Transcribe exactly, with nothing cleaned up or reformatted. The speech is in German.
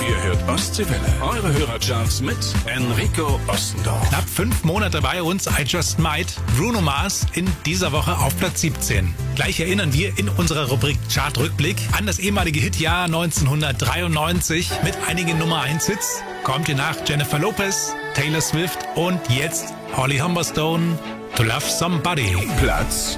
Ihr hört Ostseewelle, eure Hörercharts mit Enrico Ostendorf. Knapp fünf Monate bei uns, I Just Might. Bruno Mars in dieser Woche auf Platz siebzehn. Gleich erinnern wir in unserer Rubrik Chartrückblick an das ehemalige Hitjahr neunzehnhundertdreiundneunzig mit einigen Nummer eins Hits. Kommt ihr nach Jennifer Lopez, Taylor Swift und jetzt Holly Humberstone, To Love Somebody. Platz